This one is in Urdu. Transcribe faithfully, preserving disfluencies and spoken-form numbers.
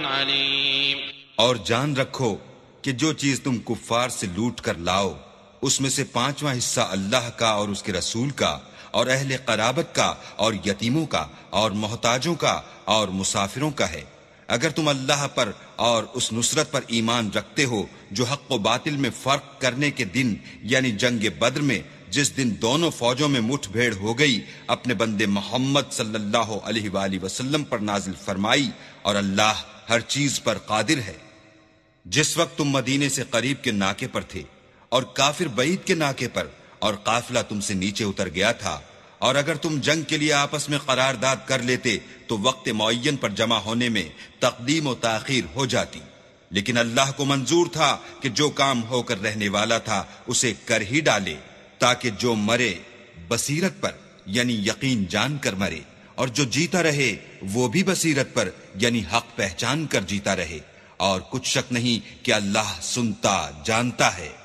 علیم۔ اور جان رکھو کہ جو چیز تم کفار سے لوٹ کر لاؤ اس میں سے پانچواں حصہ اللہ کا اور اس کے رسول کا اور اہل قرابت کا اور یتیموں کا اور محتاجوں کا اور مسافروں کا ہے، اگر تم اللہ پر اور اس نصرت پر ایمان رکھتے ہو جو حق و باطل میں فرق کرنے کے دن یعنی جنگ بدر میں جس دن دونوں فوجوں میں مٹھ بھیڑ ہو گئی اپنے بندے محمد صلی اللہ علیہ وآلہ وسلم پر نازل فرمائی، اور اللہ ہر چیز پر قادر ہے۔ جس وقت تم مدینے سے قریب کے ناکے پر تھے اور کافر بعید کے ناکے پر، اور قافلہ تم سے نیچے اتر گیا تھا، اور اگر تم جنگ کے لیے آپس میں قرارداد کر لیتے تو وقت معین پر جمع ہونے میں تقدیم و تاخیر ہو جاتی، لیکن اللہ کو منظور تھا کہ جو کام ہو کر رہنے والا تھا اسے کر ہی ڈالے، تاکہ جو مرے بصیرت پر یعنی یقین جان کر مرے، اور جو جیتا رہے وہ بھی بصیرت پر یعنی حق پہچان کر جیتا رہے، اور کچھ شک نہیں کہ اللہ سنتا جانتا ہے۔